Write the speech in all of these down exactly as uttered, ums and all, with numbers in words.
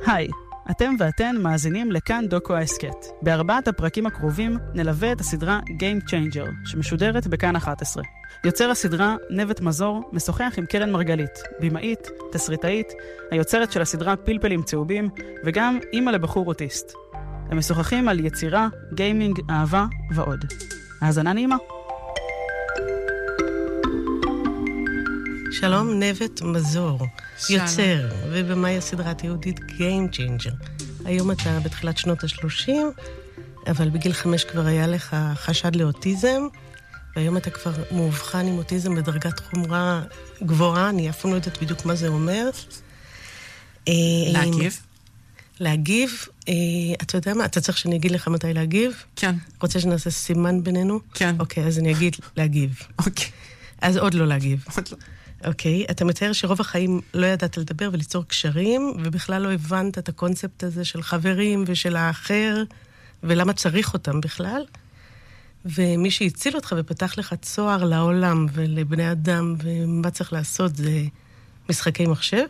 היי, אתם ואתן מאזינים לכאן דוקו ההסקט. בארבעת הפרקים הקרובים נלווה את הסדרה Game Changer, שמשודרת בכאן אחת עשרה. יוצר הסדרה, נבט מזור, משוחח עם קרן מרגלית, בימאית, תסריטאית, היוצרת של הסדרה פלפלים צהובים, וגם אימא לבחור אוטיסט. הם משוחחים על יצירה, גיימינג, אהבה ועוד. האזנה נעימה. שלום, נבט מזור, שלום. יוצר ובמאי הסדרה התיעודית Game Changer. היום אתה בתחילת שנות ה-שלושים, אבל בגיל חמש כבר היה לך חשד לאוטיזם, והיום אתה כבר מאובחן עם אוטיזם בדרגת חומרה גבוהה, אני אף פעם לא יודעת בדיוק מה זה אומר. להגיב? להגיב, אתה יודע מה? אתה צריך שאני אגיד לך מתי להגיב? כן. רוצה שנעשה סימן בינינו? כן. אוקיי, אז אני אגיד להגיב. אוקיי. אז עוד לא להגיב. עוד לא. אוקיי, אתה מתאר שרוב החיים לא ידעת לדבר וליצור קשרים, ובכלל לא הבנת את הקונספט הזה של חברים ושל האחר, ולמה צריך אותם בכלל. ומי שהציל אותך ופתח לך צוהר לעולם ולבני אדם, ומה צריך לעשות זה משחקי מחשב.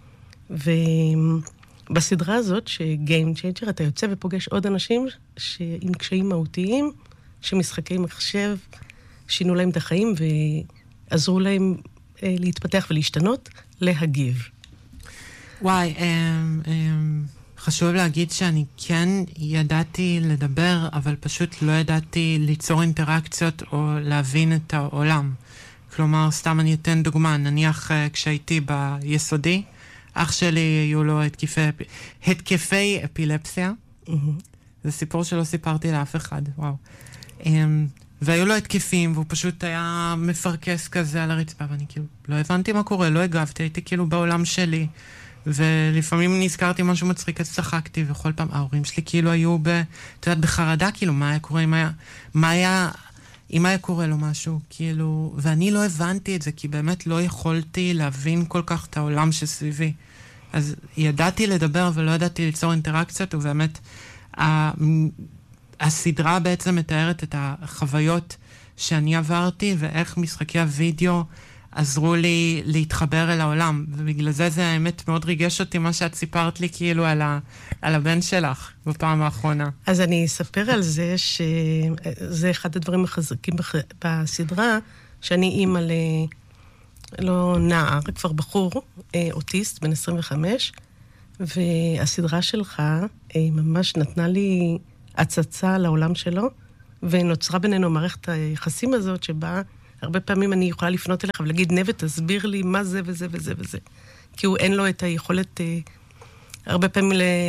ובסדרה הזאת, ש-Game Changer, אתה יוצא ופוגש עוד אנשים עם קשיים מהותיים, שמשחקי מחשב שינו להם את החיים ועזרו להם להתפתח ולהשתנות, להגיב. וואי, אמ, אמ, חשוב להגיד שאני כן ידעתי לדבר, אבל פשוט לא ידעתי ליצור אינטראקציות או להבין את העולם. כלומר, סתם אני אתן דוגמה, נניח כשהייתי ביסודי, אח שלי היו לו התקפי, התקפי אפילפסיה. Mm-hmm. זה סיפור שלא סיפרתי לאף אחד, וואו. אמ, והיו לו התקפים, והוא פשוט היה מפרקס כזה על הרצפה, ואני כאילו לא הבנתי מה קורה, לא הגבתי, הייתי כאילו בעולם שלי, ולפעמים נזכרתי משהו מצחיק, אז צחקתי, וכל פעם ההורים שלי כאילו היו ב, את יודעת, בחרדה, כאילו, מה היה קורה, אם היה, מה היה, אם היה קורה לו משהו, כאילו, ואני לא הבנתי את זה, כי באמת לא יכולתי להבין כל כך את העולם שסביבי. אז ידעתי לדבר, ולא ידעתי ליצור אינטראקציות, ובאמת, ה... הסדרה בעצם מתארת את החוויות שאני עברתי, ואיך משחקי הוידאו עזרו לי להתחבר אל העולם. ובגלל זה זה האמת מאוד ריגש אותי מה שאת סיפרת לי כאילו על, ה, על הבן שלך בפעם האחרונה. אז אני אספר על זה שזה אחד הדברים החזקים בסדרה, שאני אימא ל... לא נער, כבר בחור, אוטיסט, בן עשרים וחמש, והסדרה שלך ממש נתנה לי הצצה לעולם שלו, ונוצרה בינינו מערכת היחסים הזאת, שבה הרבה פעמים אני יכולה לפנות אליך ולהגיד, נבט, תסביר לי מה זה וזה וזה וזה. כי הוא אין לו את היכולת, הרבה פעמים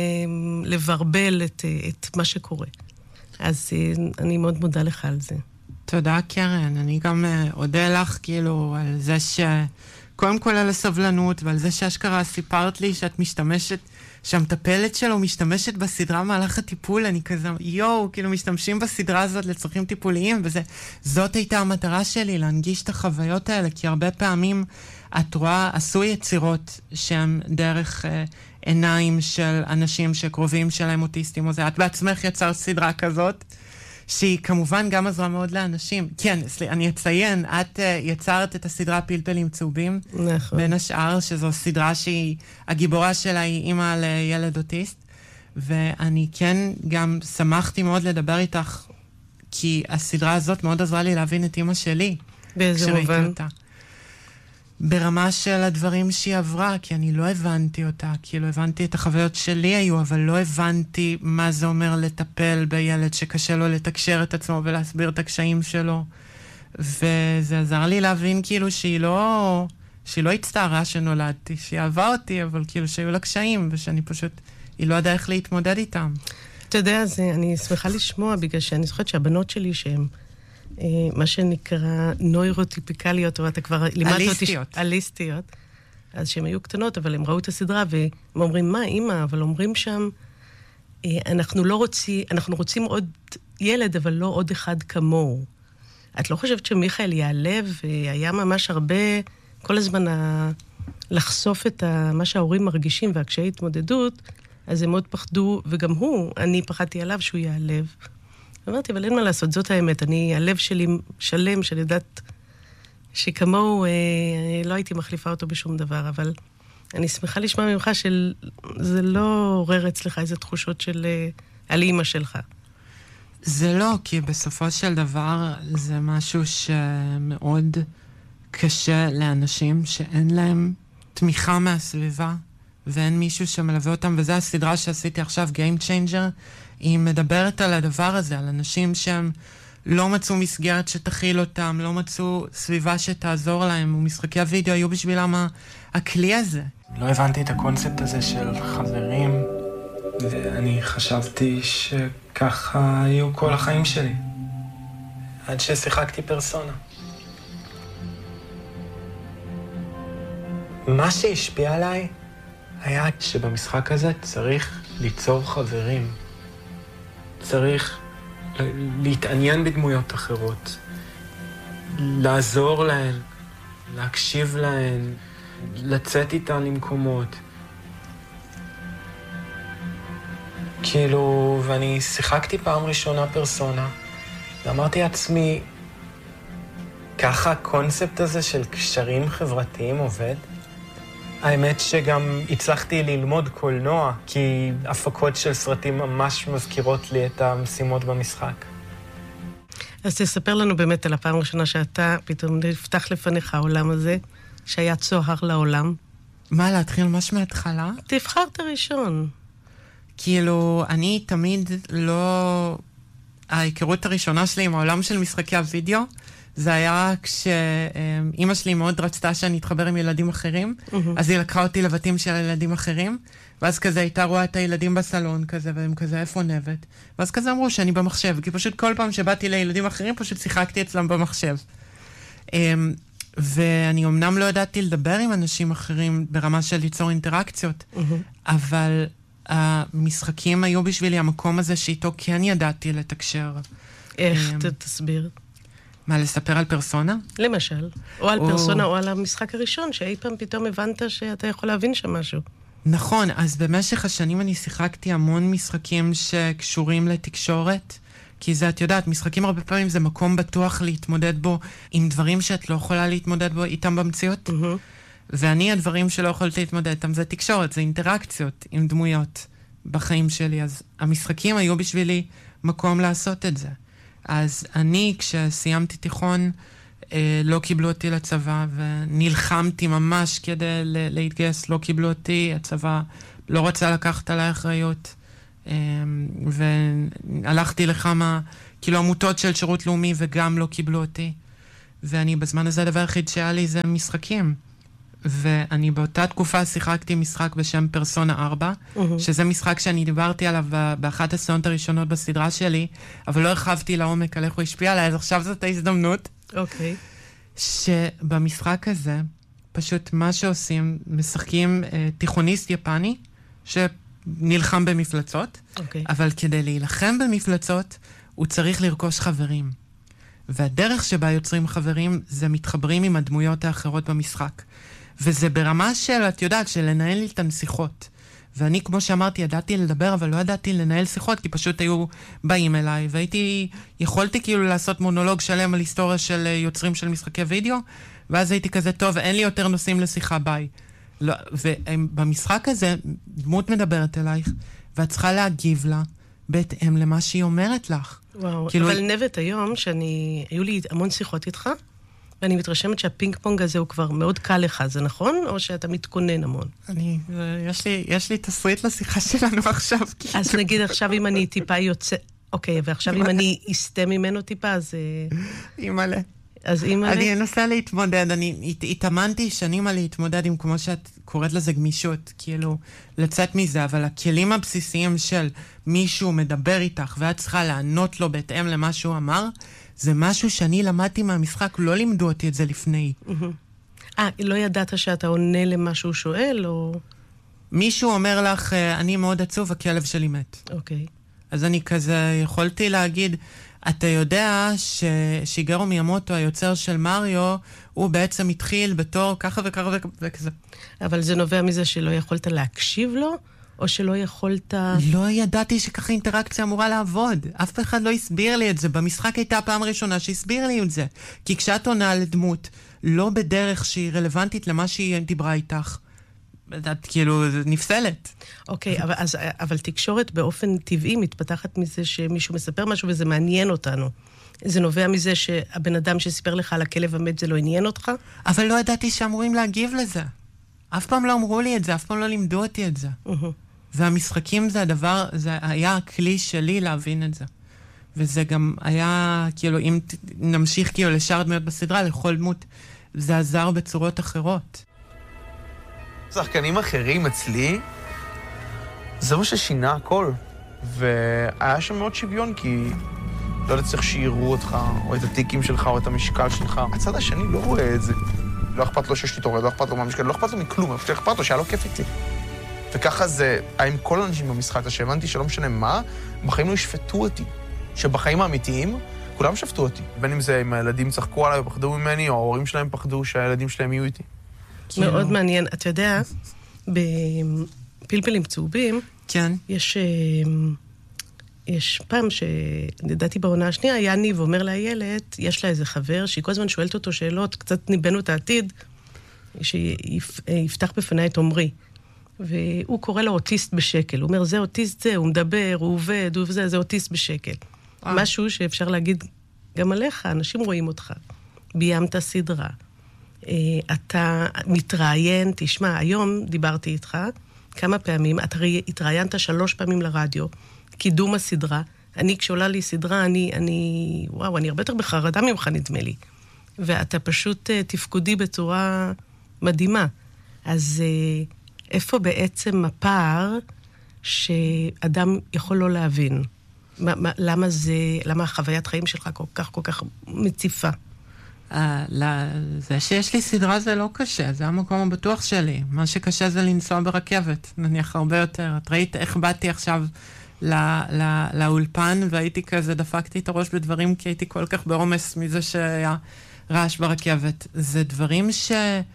לברבל את, את מה שקורה. אז אני מאוד מודה לך על זה. תודה, קרן. אני גם אודה לך, כאילו, על זה ש... קודם כל על הסבלנות, ועל זה שאשכרה סיפרת לי שאת משתמשת, שהמטפלת שלו משתמשת בסדרה מהלך הטיפול, אני כזה, יואו, כאילו משתמשים בסדרה הזאת לצרכים טיפוליים, וזה, זאת הייתה המטרה שלי, להנגיש את החוויות האלה, כי הרבה פעמים את רואה, עשו יצירות שהן דרך אה, עיניים של אנשים שקרובים שלהם אוטיסטים, או זה, את בעצמך יצרת סדרה כזאת, שהיא כמובן גם עזרה מאוד לאנשים. כן, סליחה, אני אציין, את uh, יצרת את הסדרה פלפלים צהובים. נכון. בין השאר, שזו סדרה שהיא, הגיבורה שלה היא אימא לילד אוטיסט, ואני כן גם שמחתי מאוד לדבר איתך, כי הסדרה הזאת מאוד עזרה לי להבין את אימא שלי. באיזה מובן? אותה. ברמה של הדברים שהיא עברה, כי אני לא הבנתי אותה, כאילו הבנתי את החוויות שלי היו, אבל לא הבנתי מה זה אומר לטפל בילד שקשה לו לתקשר את עצמו ולהסביר את הקשיים שלו. וזה עזר לי להבין כאילו שהיא לא, שהיא לא הצטערה שנולדתי, שהיא אהבה אותי, אבל כאילו שהיו לה קשיים, ושאני פשוט, היא לא ידעה איך להתמודד איתם. אתה יודע, זה, אני שמחה לשמוע, בגלל שאני זוכרת שהבנות שלי שהן, מה שנקרא נוירוטיפיקליות, או אתה כבר לימדת אותי... אליסטיות. אליסטיות. אז שהן היו קטנות, אבל הם ראו את הסדרה, והם אומרים, מה, אמא? אבל אומרים שם, אנחנו לא רוצים, אנחנו רוצים עוד ילד, אבל לא עוד אחד כמוהו. את לא חושבת שמיכאל יעלב, והיה ממש הרבה, כל הזמן ה... לחשוף את ה... מה שההורים מרגישים, והקשיי התמודדות, אז הם מאוד פחדו, וגם הוא, אני פחדתי עליו שהוא יעלב. אמרתי, אבל אין מה לעשות, זאת האמת. אני, הלב שלי שלם, שאני יודעת שכמוהו, אה, לא הייתי מחליפה אותו בשום דבר, אבל אני שמחה לשמוע ממך שזה לא עורר אצלך איזה תחושות של על אימא שלך. זה לא, כי בסופו של דבר זה משהו שמאוד קשה לאנשים שאין להם תמיכה מהסביבה, ואין מישהו שמלווה אותם, וזו הסדרה שעשיתי עכשיו, Game Changer, היא מדברת על הדבר הזה, על אנשים שהם לא מצאו מסגרת שתכיל אותם, לא מצאו סביבה שתעזור להם, ומשחקי הוידאו היו בשבילם הכלי הזה. לא הבנתי את הקונספט הזה של חברים, ואני חשבתי שככה היו כל החיים שלי, עד ששיחקתי פרסונה. מה שהשפיע עליי היה שבמשחק הזה צריך ליצור חברים. צריך להתעניין בדמויות אחרות, לעזור להן, להקשיב להן, לצאת איתן למקומות. כאילו, ואני שיחקתי פעם ראשונה פרסונה, ואמרתי לעצמי, ככה הקונספט הזה של קשרים חברתיים עובד? האמת שגם הצלחתי ללמוד קולנוע, כי הפקות של סרטים ממש מזכירות לי את המשימות במשחק. אז תספר לנו באמת על הפעם הראשונה שאתה פתאום נפתח לפניך העולם הזה, שהיה צוהר לעולם. מה, להתחיל ממש מההתחלה? תבחר את הראשון. כאילו, אני תמיד לא... ההיכרות הראשונה שלי עם העולם של משחקי הוידאו, זה היה כשאימא שלי מאוד רצתה שאני אתחבר עם ילדים אחרים, mm-hmm. אז היא לקחה אותי לבתים של ילדים אחרים, ואז כזה הייתה רואה את הילדים בסלון כזה, והם כזה, איפה נבת? ואז כזה אמרו שאני במחשב, כי פשוט כל פעם שבאתי לילדים אחרים, פשוט שיחקתי אצלם במחשב. ואני אמנם לא ידעתי לדבר עם אנשים אחרים ברמה של ליצור אינטראקציות, mm-hmm. אבל המשחקים היו בשבילי המקום הזה שאיתו כן ידעתי לתקשר. איך? תסביר. מה, לספר על פרסונה? למשל. או על או... פרסונה או על המשחק הראשון, שאי פעם פתאום הבנת שאתה יכול להבין שם משהו. נכון, אז במשך השנים אני שיחקתי המון משחקים שקשורים לתקשורת, כי זה, את יודעת, משחקים הרבה פעמים זה מקום בטוח להתמודד בו עם דברים שאת לא יכולה להתמודד בו איתם במציאות. Mm-hmm. ואני, הדברים שלא יכולתי להתמודד איתם, זה תקשורת, זה אינטראקציות עם דמויות בחיים שלי. אז המשחקים היו בשבילי מקום לעשות את זה. אז אני, כשסיימתי תיכון, אה, לא קיבלו אותי לצבא, ונלחמתי ממש כדי להתגייס, לא קיבלו אותי, הצבא לא רצה לקחת עליי אחריות, אה, והלכתי לכמה, כאילו, עמותות של שירות לאומי, וגם לא קיבלו אותי. ואני, בזמן הזה, הדבר היחיד שהיה לי זה משחקים. ואני באותה תקופה שיחקתי משחק בשם פרסונה ארבע, mm-hmm. שזה משחק שאני דיברתי עליו באחת הסצנות הראשונות בסדרה שלי, אבל לא הרחבתי לעומק על איך הוא השפיע עליי, אז עכשיו זאת ההזדמנות. אוקיי. Okay. שבמשחק הזה, פשוט מה שעושים, משחקים אה, תיכוניסט יפני, שנלחם במפלצות, okay. אבל כדי להילחם במפלצות, הוא צריך לרכוש חברים. והדרך שבה יוצרים חברים, זה מתחברים עם הדמויות האחרות במשחק. וזה ברמה של, את יודעת, של לנהל איתן שיחות. ואני, כמו שאמרתי, ידעתי לדבר, אבל לא ידעתי לנהל שיחות, כי פשוט היו באים אליי, והייתי, יכולתי כאילו לעשות מונולוג שלם על היסטוריה של יוצרים של משחקי וידאו, ואז הייתי כזה, טוב, אין לי יותר נושאים לשיחה, ביי. לא, ובמשחק הזה, דמות מדברת אלייך, ואת צריכה להגיב לה, בהתאם למה שהיא אומרת לך. וואו, כאילו... אבל נבט היום, שאני, היו לי המון שיחות איתך, ואני מתרשמת שהפינג פונג הזה הוא כבר מאוד קל לך, זה נכון? או שאתה מתכונן המון? אני, יש לי, יש לי תסריט לשיחה שלנו עכשיו. אז נגיד עכשיו אם אני טיפה יוצא, אוקיי, ועכשיו אם אני אסתה ממנו טיפה, אז... אימאלה. אז אימאלה? אני אנסה להתמודד, אני התאמנתי שנים על להתמודד עם, כמו שאת קוראת לזה גמישות, כאילו, לצאת מזה, אבל הכלים הבסיסיים של מישהו מדבר איתך, ואת צריכה לענות לו בהתאם למה שהוא אמר, זה משהו שאני למדתי מהמשחק, לא לימדו אותי את זה לפני. אה, לא ידעת שאתה עונה למה שהוא שואל, או... מישהו אומר לך, אני מאוד עצוב, הכלב שלי מת. אוקיי. אז אני כזה יכולתי להגיד, אתה יודע ששיגרו מיאמוטו, היוצר של מריו, הוא בעצם התחיל בתור ככה וככה וכזה. אבל זה נובע מזה שלא יכולת להקשיב לו? או שלא יכולת... לא ידעתי שככה אינטראקציה אמורה לעבוד. אף אחד לא הסביר לי את זה. במשחק הייתה הפעם הראשונה שהסביר לי את זה. כי כשאת עונה לדמות, לא בדרך שהיא רלוונטית למה שהיא דיברה איתך, את כאילו נפסלת. אוקיי, אבל, אז, אבל תקשורת באופן טבעי מתפתחת מזה שמישהו מספר משהו וזה מעניין אותנו. זה נובע מזה שהבן אדם שסיפר לך על הכלב המת זה לא עניין אותך? אבל לא ידעתי שאמורים להגיב לזה. אף פעם לא אמרו לי את זה, אף פעם לא לימדו אותי את זה. והמשחקים זה הדבר, זה היה הכלי שלי להבין את זה. וזה גם היה, כאילו, אם נמשיך כאילו לשאר דמויות בסדרה, לכל דמות, זה עזר בצורות אחרות. שחקנים אחרים אצלי, זה מה ששינה הכל. והיה שם מאוד שוויון, כי לא יודע צריך שיראו אותך, או את הטיקים שלך, או את המשקל שלך. הצד השני לא רואה את זה. לא אכפת לו שיש לי תורד, לא אכפת לו מהמשקל, לא אכפת לו מכלום, אבל אכפת לו שהיה לו כיף איתי. וככה זה היה עם כל האנשים במשחק, שהבנתי שלא משנה מה, בחיים לא ישפטו אותי. שבחיים האמיתיים, כולם שפטו אותי. בין אם זה אם הילדים צחקו עליי ופחדו ממני, או ההורים שלהם פחדו שהילדים שלהם יהיו איתי. מאוד מעניין. אתה יודע, בפלפלים צהובים, כן. יש, יש פעם שנדעתי בעונה השנייה, היה ניב אומר לילד, יש לה איזה חבר, שהיא כל הזמן שואלת אותו שאלות, קצת ניבנו את העתיד, שיפתח בפני את עומרי. והוא קורא לו אוטיסט בשקל. הוא אומר, זה אוטיסט זה, הוא מדבר, הוא עובד, הוא זה, זה אוטיסט בשקל. אה. משהו שאפשר להגיד גם עליך, אנשים רואים אותך. ביימת סדרה. אתה מתראיין, תשמע, היום דיברתי איתך כמה פעמים, אתה התראיינת שלוש פעמים לרדיו, קידום הסדרה. אני, כשעולה לי סדרה, אני, אני, וואו, אני הרבה יותר בחרדה ממך, נדמה לי. ואתה פשוט תפקודי בצורה מדהימה. אז איפה בעצם הפער שאדם יכול לא להבין? למה זה, למה החוויית חיים שלך כל כך, כל כך מציפה? זה שיש לי סדרה זה לא קשה, זה המקום הבטוח שלי. מה שקשה זה לנסוע ברכבת, נניח הרבה יותר. את ראית איך באתי עכשיו לאולפן, והייתי כזה, דפקתי את הראש בדברים, כי הייתי כל כך בעומס מזה שהיה רעש ברכבת. זה דברים ש...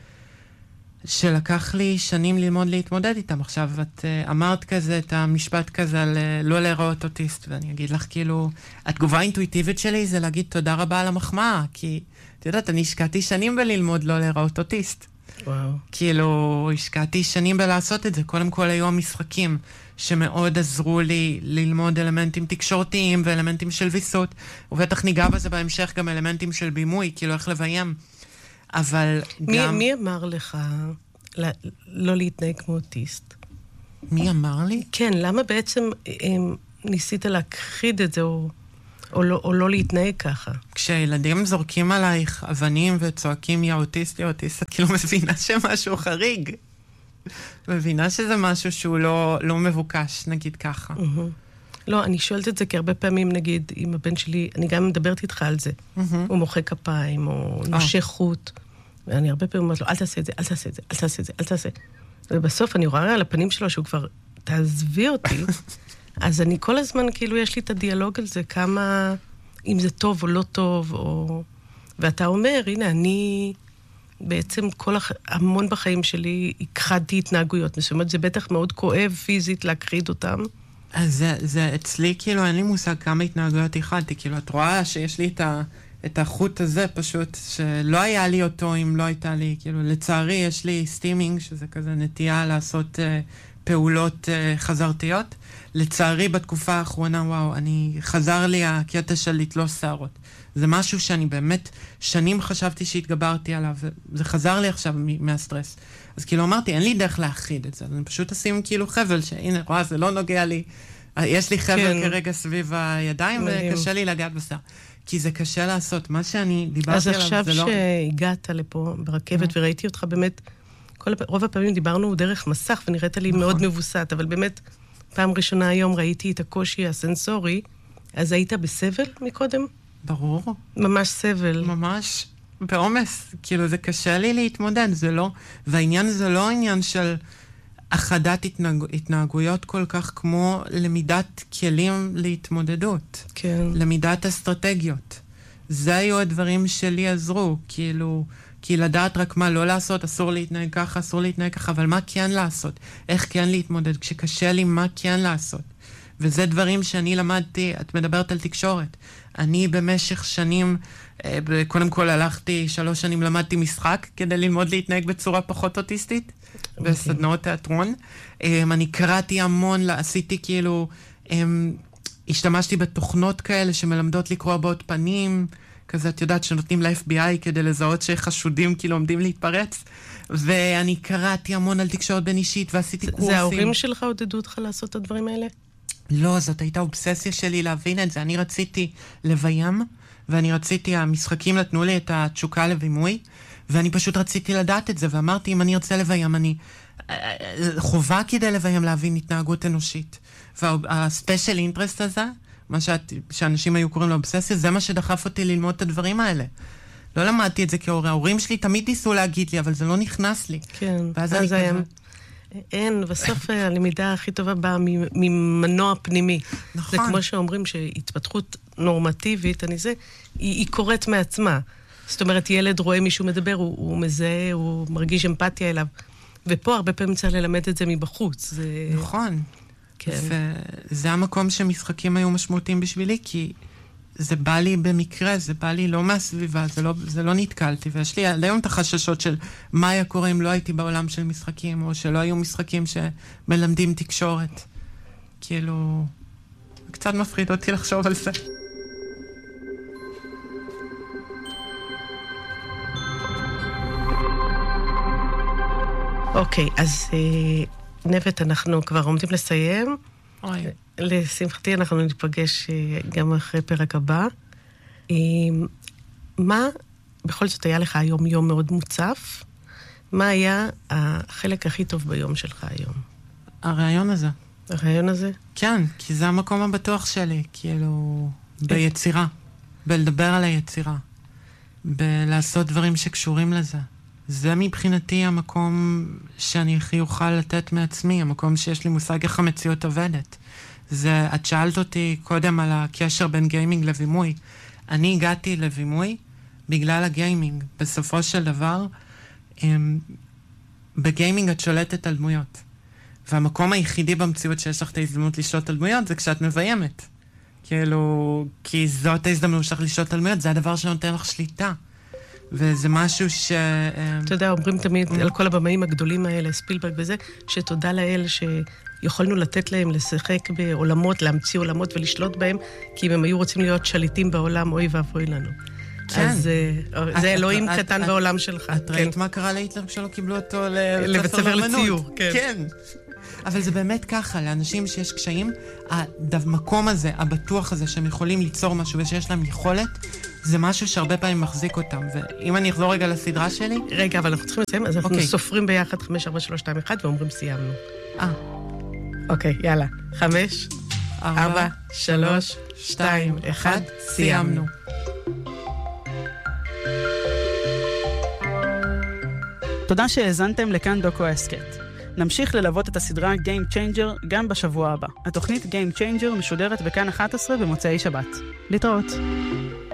שלקח לי שנים ללמוד להתמודד איתם. עכשיו, את uh, אמרת כזה, את המשפט כזה על uh, לא להיראות אוטיסט, ואני אגיד לך, כאילו, התגובה האינטואיטיבית שלי זה להגיד תודה רבה על המחמאה, כי, את יודעת, אני השקעתי שנים בללמוד לא להיראות אוטיסט. וואו. כאילו, השקעתי שנים בלעשות את זה. קודם כל היו המשחקים שמאוד עזרו לי ללמוד אלמנטים תקשורתיים ואלמנטים של ויסות, ובטח ניגע בזה בהמשך גם אלמנטים של בימוי, כאילו איך לביים. אבל מי, גם... מי אמר לך לא להתנהג כמו אוטיסט? מי אמר לי? כן, למה בעצם הם, ניסית להכחיד את זה או, או, לא, או לא להתנהג ככה? כשילדים זורקים עלייך אבנים וצועקים יא אוטיסט, יא אוטיסט, את כאילו מבינה שמשהו חריג. מבינה שזה משהו שהוא לא, לא מבוקש, נגיד ככה. Mm-hmm. לא, אני שואלת את זה כי הרבה פעמים, נגיד, עם הבן שלי, אני גם מדברת איתך על זה. Mm-hmm. הוא מוחא כפיים, או נושך חוט. ואני הרבה פעמים אומרת לו, אל תעשה את זה, אל תעשה את זה, אל תעשה את זה, אל תעשה. ובסוף אני רואה על הפנים שלו שהוא כבר, תעזבי אותי. אז אני כל הזמן, כאילו, יש לי את הדיאלוג על זה, כמה, אם זה טוב או לא טוב, או... ואתה אומר, הנה, אני בעצם כל הח... המון בחיים שלי הכחדתי התנהגויות מסוימות, זה בטח מאוד כואב פיזית להכחיד אותם. אז זה, זה אצלי, כאילו, אין לי מושג כמה התנהגויות הכחדתי, כאילו, את רואה שיש לי את ה... את החוט הזה פשוט, שלא היה לי אותו אם לא הייתה לי, כאילו, לצערי יש לי סטימינג, שזה כזה נטייה לעשות uh, פעולות uh, חזרתיות. לצערי בתקופה האחרונה, וואו, אני, חזר לי הקטע של לתלוש שערות. זה משהו שאני באמת שנים חשבתי שהתגברתי עליו, זה חזר לי עכשיו מהסטרס. אז כאילו אמרתי, אין לי דרך להכחיד את זה, אני פשוט אשים כאילו חבל, שהנה, רואה, זה לא נוגע לי, יש לי חבל כן. כרגע סביב הידיים, מדהים. וקשה לי לגעת בשיער. כי זה קשה לעשות. מה שאני דיברתי עליו זה לא... אז עכשיו שהגעת לפה ברכבת וראיתי אותך באמת, כל הפ... רוב הפעמים דיברנו דרך מסך ונראית לי נכון. מאוד מבוסת, אבל באמת פעם ראשונה היום ראיתי את הקושי הסנסורי, אז היית בסבל מקודם? ברור. ממש סבל. ממש. בעומס. כאילו זה קשה לי להתמודד, זה לא... והעניין זה לא עניין של אחדת התנהג... התנהגויות כל כך כמו למידת כלים להתמודדות. כן. למידת אסטרטגיות. זה היו הדברים שלי עזרו, כאילו, כי לדעת רק מה לא לעשות, אסור להתנהג ככה, אסור להתנהג ככה, אבל מה כן לעשות? איך כן להתמודד? כשקשה לי, מה כן לעשות? וזה דברים שאני למדתי, את מדברת על תקשורת. אני במשך שנים, קודם כל הלכתי, שלוש שנים למדתי משחק, כדי ללמוד להתנהג בצורה פחות אוטיסטית. בסדנאות תיאטרון. אני קראתי המון, עשיתי כאילו, השתמשתי בתוכנות כאלה שמלמדות לקרוא הבעות פנים, כזה את יודעת שנותנים ל-אף בי איי כדי לזהות שחשודים כאילו עומדים להתפרץ, ואני קראתי המון על תקשורת בין אישית ועשיתי קורסים. זה ההורים שלך עודדו אותך לעשות את הדברים האלה? לא, זאת הייתה אובססיה שלי להבין את זה. אני רציתי לביים, ואני רציתי, המשחקים נתנו לי את התשוקה לבימוי, ואני פשוט רציתי לדעת את זה, ואמרתי, אם אני ארצה לביים, אני חובה כדי לביים להבין התנהגות אנושית. והספיישל אינטרסט הזה, מה שאת, שאנשים היו קוראים לו אובססיה, זה מה שדחף אותי ללמוד את הדברים האלה. לא למדתי את זה כהורי. ההורים שלי תמיד ניסו להגיד לי, אבל זה לא נכנס לי. כן. ואז אני כזה... אין, בסוף הלמידה הכי טובה באה ממנוע פנימי. נכון. זה כמו שאומרים שהתפתחות נורמטיבית, אני זה, היא, היא קורית מעצמה. זאת אומרת, ילד רואה מישהו מדבר, הוא, הוא מזהה, הוא מרגיש אמפתיה אליו. ופה הרבה פעמים צריך ללמד את זה מבחוץ. זה... נכון. כן. וזה המקום שמשחקים היו משמעותיים בשבילי, כי זה בא לי במקרה, זה בא לי לא מהסביבה, זה לא, זה לא נתקלתי, ויש לי עד היום את החששות של מה היה קורה אם לא הייתי בעולם של משחקים, או שלא היו משחקים שמלמדים תקשורת. כאילו, קצת מפחיד אותי לחשוב על זה. אוקיי, אז נבט, אנחנו כבר עומדים לסיים. אוי. לשמחתי אנחנו ניפגש גם אחרי פרק הבא. מה, בכל זאת היה לך היום יום מאוד מוצף, מה היה החלק הכי טוב ביום שלך היום? הרעיון הזה. הרעיון הזה? כן, כי זה המקום הבטוח שלי, כאילו, ביצירה, בלדבר על היצירה, בלעשות דברים שקשורים לזה. זה מבחינתי המקום שאני הכי אוכל לתת מעצמי, המקום שיש לי מושג איך המציאות עובדת. זה, את שאלת אותי קודם על הקשר בין גיימינג לבימוי. אני הגעתי לבימוי בגלל הגיימינג. בסופו של דבר, הם, בגיימינג את שולטת על דמויות. והמקום היחידי במציאות שיש לך את ההזדמנות לשלוט על דמויות זה כשאת מביימת. כאילו, כי זאת ההזדמנות שלך לשלוט על דמויות, זה הדבר שנותן לך שליטה. וזה משהו ש... אתה יודע, אומרים תמיד על כל הבמאים הגדולים האלה, ספילברג וזה, שתודה לאל שיכולנו לתת להם לשחק בעולמות, להמציא עולמות ולשלוט בהם, כי אם הם היו רוצים להיות שליטים בעולם, אוי ואבוי לנו. כן. אז זה אלוהים קטן בעולם שלך. את ראית מה קרה להיטלר כשלא קיבלו אותו לבית ספר לציור? כן. אבל זה באמת ככה, לאנשים שיש קשיים, המקום הזה, הבטוח הזה, שהם יכולים ליצור משהו ושיש להם יכולת, זה משהו שהרבה פעמים מחזיק אותם. ואם אני אחזור רגע לסדרה שלי... רגע, אבל אנחנו צריכים לסיים, אז אנחנו סופרים ביחד חמש, ארבע, שלוש, שתיים, אחד, ואומרים סיימנו. אה. אוקיי, יאללה. חמש, ארבע, שלוש, שתיים, אחד, סיימנו. תודה שהאזנתם לכאן דוקו ההסקט. נמשיך ללוות את הסדרה Game Changer גם בשבוע הבא. התוכנית Game Changer משודרת בכאן אחת עשרה במוצאי שבת. להתראות.